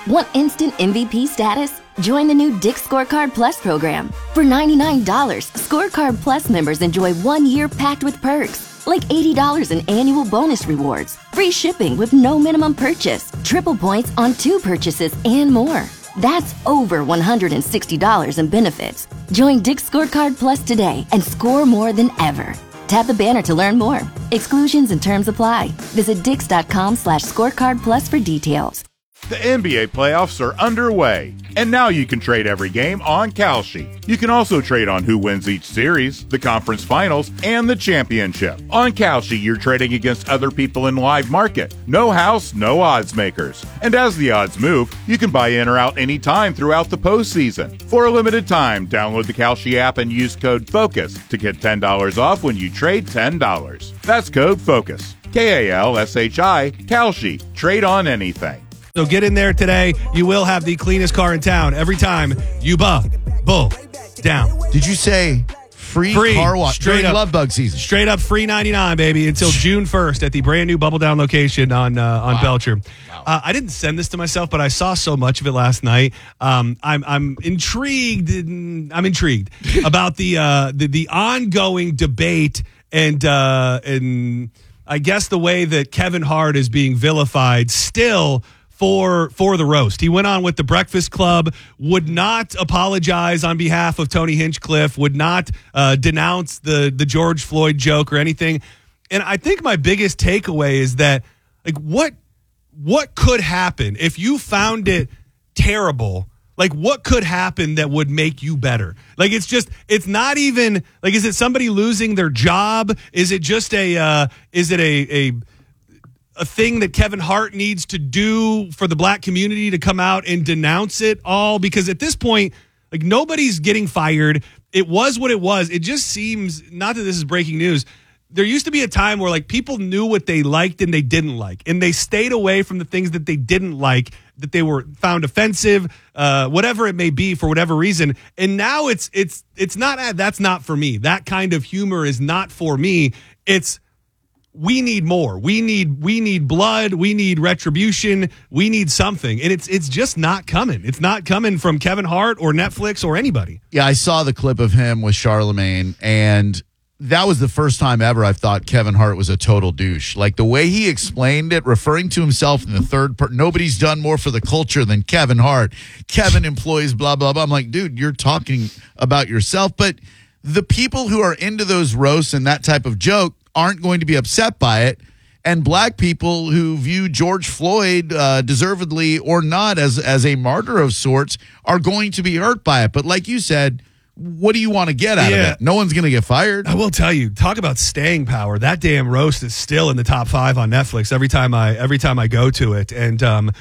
Want instant MVP status? Join the new Dick's Scorecard Plus program. For $99, Scorecard Plus members enjoy 1 year packed with perks, like $80 in annual bonus rewards, free shipping with no minimum purchase, triple points on 2 purchases, and more. That's over $160 in benefits. Join Dick's Scorecard Plus today and score more than ever. Tap the banner to learn more. Exclusions and terms apply. Visit dix.com/scorecardplus for details. The NBA playoffs are underway, and now you can trade every game on Kalshi. You can also trade on who wins each series, the conference finals, and the championship. On Kalshi, you're trading against other people in live market. No house, no odds makers. And as the odds move, you can buy in or out anytime throughout the postseason. For a limited time, download the Kalshi app and use code FOCUS to get $10 off when you trade $10. That's code FOCUS. Kalshi. Kalshi. Trade on anything. So get in there today. You will have the cleanest car in town every time you bull down. Did you say free car wash during love bug season? Straight up free 99, baby, until June 1st at the brand new Bubble Down location on Belcher. Wow. I didn't send this to myself, but I saw so much of it last night. I'm intrigued. I'm intrigued about the ongoing debate and I guess the way that Kevin Hart is being vilified still for the roast. He went on with the Breakfast Club, would not apologize on behalf of Tony Hinchcliffe, would not denounce the George Floyd joke or anything. And I think my biggest takeaway is that, like, what could happen if you found it terrible? Like, what could happen that would make you better? Like, it's not even, like, is it somebody losing their job? Is it just a thing that Kevin Hart needs to do for the black community to come out and denounce it all? Because at this point, like, nobody's getting fired. It was what it was. It just seems, not that this is breaking news, there used to be a time where, like, people knew what they liked and they didn't like, and they stayed away from the things that they didn't like, that they were found offensive, whatever it may be, for whatever reason. And now it's not, that's not for me. That kind of humor is not for me. It's, we need more. We need blood. We need retribution. We need something. And it's just not coming. It's not coming from Kevin Hart or Netflix or anybody. Yeah, I saw the clip of him with Charlemagne, and that was the first time ever I've thought Kevin Hart was a total douche. Like, the way he explained it, referring to himself in the third person, nobody's done more for the culture than Kevin Hart. Kevin employs blah, blah, blah. I'm like, dude, you're talking about yourself. But the people who are into those roasts and that type of joke aren't going to be upset by it. And black people who view George Floyd, deservedly or not, as a martyr of sorts, are going to be hurt by it. But like you said, what do you want to get out of it? No one's going to get fired. I will tell you, talk about staying power. That damn roast is still in the top 5 on Netflix every time I go to it. And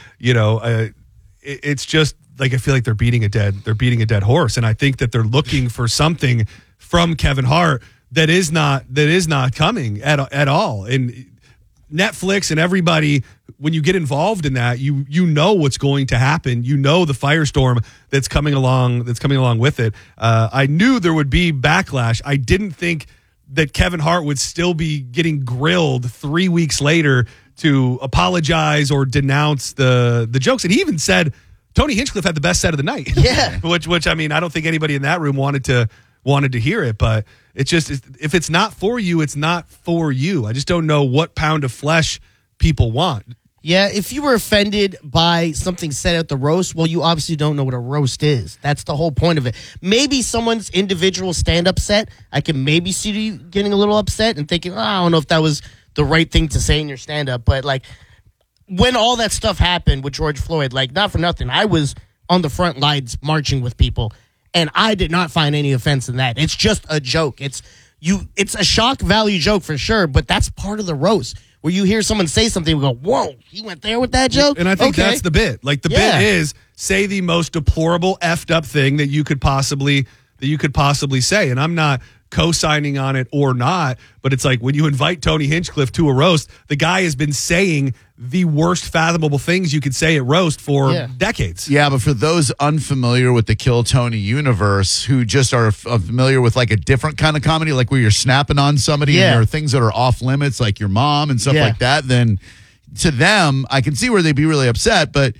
it's just like, I feel like they're beating a dead horse. And I think that they're looking for something from Kevin Hart that is not coming at all. And Netflix and everybody, when you get involved in that, you know what's going to happen. You know the firestorm that's coming along with it. I knew there would be backlash. I didn't think that Kevin Hart would still be getting grilled 3 weeks later to apologize or denounce the jokes. And he even said Tony Hinchcliffe had the best set of the night. Yeah. which I mean, I don't think anybody in that room wanted to hear it, but it's just, if it's not for you, it's not for you. I just don't know what pound of flesh people want. Yeah, if you were offended by something said at the roast, well, you obviously don't know what a roast is. That's the whole point of it. Maybe someone's individual stand-up set, I can maybe see you getting a little upset and thinking, I don't know if that was the right thing to say in your stand-up. But, like, when all that stuff happened with George Floyd, like, not for nothing, I was on the front lines marching with people, and I did not find any offense in that. It's just a joke. It's a shock value joke for sure, but that's part of the roast. Where you hear someone say something and go, whoa, he went there with that joke? And I think that's the bit. Like, the bit is, say the most deplorable, effed up thing that you could possibly say. And I'm not co-signing on it or not, but it's like, when you invite Tony Hinchcliffe to a roast, the guy has been saying the worst fathomable things you could say at roast for decades. Yeah, but for those unfamiliar with the Kill Tony universe, who just are familiar with, like, a different kind of comedy, like where you're snapping on somebody and there are things that are off limits, like your mom and stuff like that, then to them, I can see where they'd be really upset. But